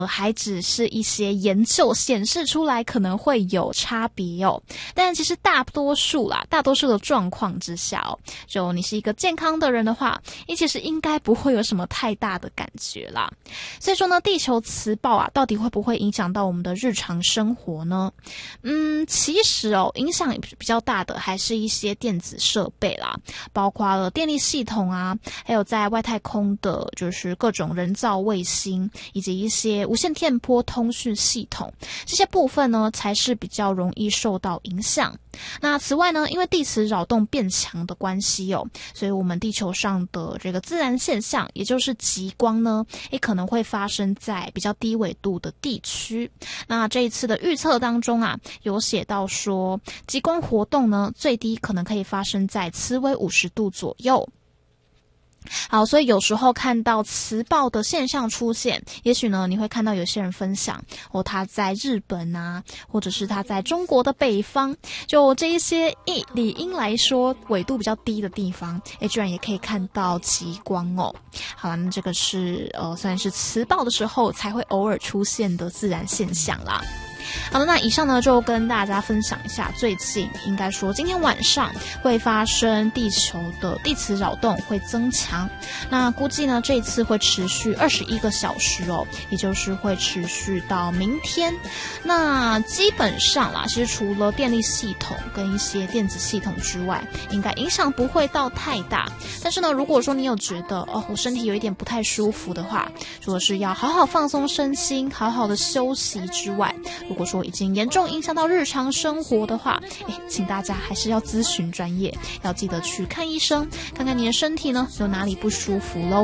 还只是一些研究显示出来可能会有差别哦，但其实大多数的状况之下哦，就你是一个健康的人的话，你其实应该不会有什么太大的感觉啦。所以说呢，地球磁暴到底会不会影响到我们的日常生活呢？其实影响比较大的还是一些电子设备啦，包括了电力系统还有在外太空的就是各种人造卫星，以及一些无线电波通讯系统，这些部分呢才是比较容易受到影响。那此外呢，因为地磁扰动变强的关系所以我们地球上的这个自然现象，也就是极光呢，也可能会发生在比较低纬度的地区。那这一次的预测当中有写到说，极光活动呢，最低可能可以发生在磁纬50度左右。好，所以有时候看到磁暴的现象出现，也许呢你会看到有些人分享他在日本或者是他在中国的北方，就这一些理应来说纬度比较低的地方，居然也可以看到极光好了，那这个是算是磁暴的时候才会偶尔出现的自然现象啦。好的，那以上呢就跟大家分享一下，最近应该说今天晚上会发生地球的地磁扰动会增强，那估计呢这一次会持续21个小时也就是会持续到明天。那基本上啦，其实除了电力系统跟一些电子系统之外，应该影响不会到太大。但是呢，如果说你有觉得我身体有一点不太舒服的话，除了是要好好放松身心，好好的休息之外，如果说已经严重影响到日常生活的话，请大家还是要咨询专业，要记得去看医生，看看你的身体呢有哪里不舒服咯。